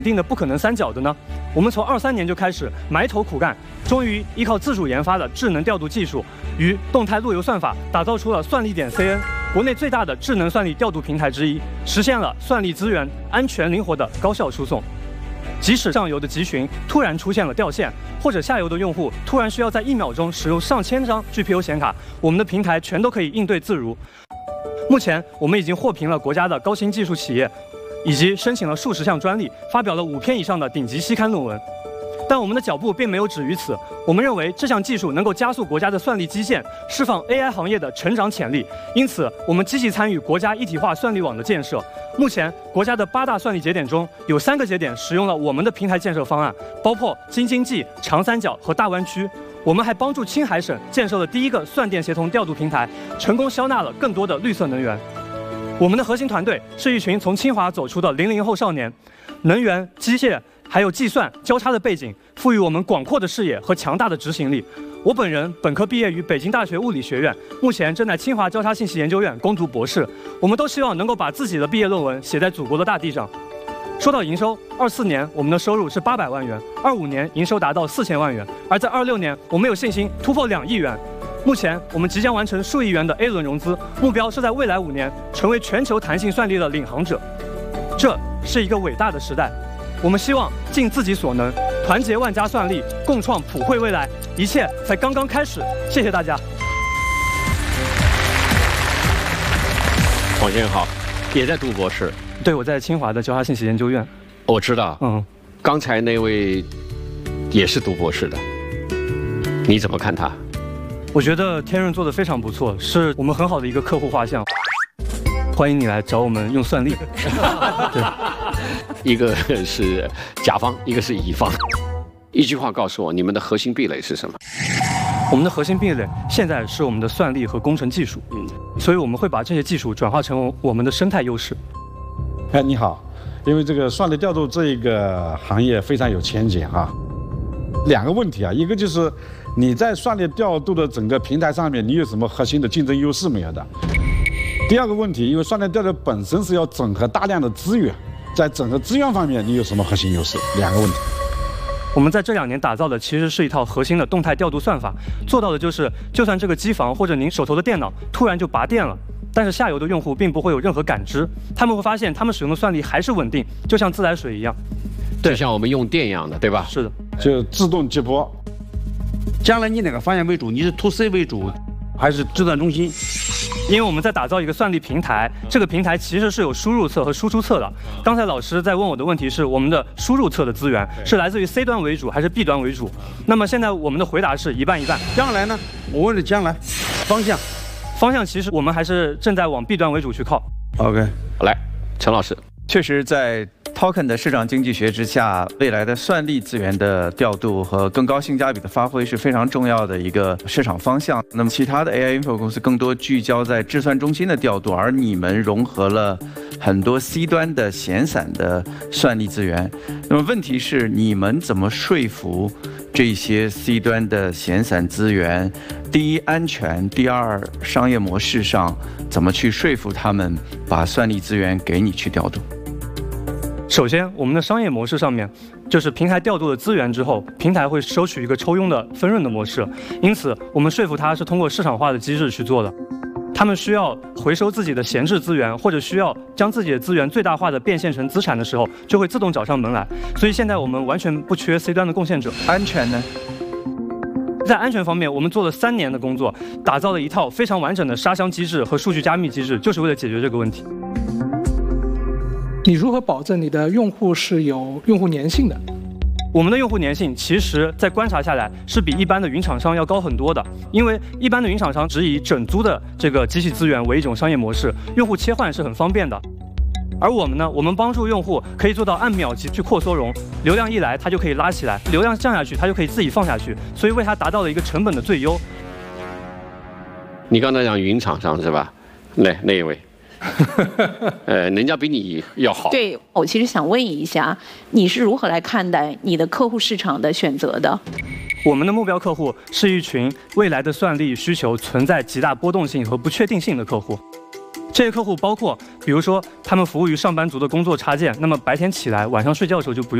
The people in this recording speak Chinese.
定的不可能三角的呢？我们从23年就开始埋头苦干，终于依靠自主研发的智能调度技术与动态路由算法，打造出了算力点 CN， 国内最大的智能算力调度平台之一，实现了算力资源安全灵活的高效输送。即使上游的集群突然出现了掉线，或者下游的用户突然需要在1秒钟使用上千张 GPU 显卡，我们的平台全都可以应对自如。目前，我们已经获评了国家的高新技术企业，以及申请了数十项专利，发表了5篇以上的顶级期刊论文。但我们的脚步并没有止于此，我们认为这项技术能够加速国家的算力基建，释放 AI 行业的成长潜力。因此，我们积极参与国家一体化算力网的建设。目前，国家的8大算力节点中有3个节点使用了我们的平台建设方案，包括京津冀、长三角和大湾区。我们还帮助青海省建设了第一个算电协同调度平台，成功消纳了更多的绿色能源。我们的核心团队是一群从清华走出的00后少年，能源、机械还有计算交叉的背景，赋予我们广阔的视野和强大的执行力。我本人本科毕业于北京大学物理学院，目前正在清华交叉信息研究院攻读博士。我们都希望能够把自己的毕业论文写在祖国的大地上。说到营收，24年我们的收入是800万元，25年营收达到4000万元，而在26年我们有信心突破2亿元。目前我们即将完成数亿元的 A 轮融资，目标是在未来5年成为全球弹性算力的领航者。这是一个伟大的时代，我们希望尽自己所能，团结万家算力，共创普惠未来。一切才刚刚开始，谢谢大家。 黄先生好，也在读博士。 对，我在清华的交叉信息研究院。 我知道。刚才那位也是读博士的，你怎么看他？ 我觉得天润做得非常不错，是我们很好的一个客户画像。欢迎你来找我们用算力。对， 一个是甲方，一个是乙方。一句话告诉我，你们的核心壁垒是什么？ 我们的核心壁垒现在是我们的算力和工程技术。所以我们会把这些技术转化成我们的生态优势。 哎，你好，因为这个算力调度这一个行业非常有前景啊。2个问题啊，一个就是你在算力调度的整个平台上面，你有什么核心的竞争优势没有的？第2个问题，因为算力调度本身是要整合大量的资源，在整合资源方面，你有什么核心优势？2个问题。 我们在这2年打造的其实是一套核心的动态调度算法，做到的就是，就算这个机房或者您手头的电脑突然就拔电了，但是下游的用户并不会有任何感知，他们会发现他们使用的算力还是稳定，就像自来水一样。 就像我们用电一样的，对吧？ 是的， 就自动接驳。 将来你哪个方向为主？你是 to C 为主，还是计算中心？ 因为我们在打造一个算力平台，这个平台其实是有输入侧和输出侧的。刚才老师在问我的问题是，我们的输入侧的资源是来自于 C 端为主还是 B 端为主？那么现在我们的回答是一半一半。 将来呢？我问的将来方向其实我们还是正在往 B 端为主去靠。 OK， 来，陈老师。 确实，在 Token 的市场经济学之下，未来的算力资源的调度和更高性价比的发挥是非常重要的一个市场方向。那么，其他的 AI Info 公司更多聚焦在计算中心的调度，而你们融合了很多 C 端的闲散的算力资源。那么，问题是你们怎么说服这些 C 端的闲散资源？第一，安全；第2，商业模式上怎么去说服他们把算力资源给你去调度？ 首先，我们的商业模式上面，就是平台调度了资源之后，平台会收取一个抽佣的分润的模式。因此，我们说服他是通过市场化的机制去做的。他们需要回收自己的闲置资源，或者需要将自己的资源最大化的变现成资产的时候，就会自动找上门来。所以现在我们完全不缺 C 端的贡献者。 安全呢？ 在安全方面，我们做了3年的工作，打造了一套非常完整的沙箱机制和数据加密机制，就是为了解决这个问题。 你如何保证你的用户是有用户粘性的？ 我们的用户粘性其实在观察下来是比一般的云厂商要高很多的，因为一般的云厂商只以整租的这个机器资源为一种商业模式，用户切换是很方便的。而我们呢，我们帮助用户可以做到按秒级去扩缩容，流量一来它就可以拉起来，流量降下去它就可以自己放下去，所以为它达到了一个成本的最优。 你刚才讲云厂商是吧？那一位。人家比你要好。 对，我其实想问一下，你是如何来看待你的客户市场的选择的？ 我们的目标客户是一群未来的算力需求存在极大波动性和不确定性的客户。 这些客户包括，比如说他们服务于上班族的工作插件，那么白天起来，晚上睡觉的时候就不用。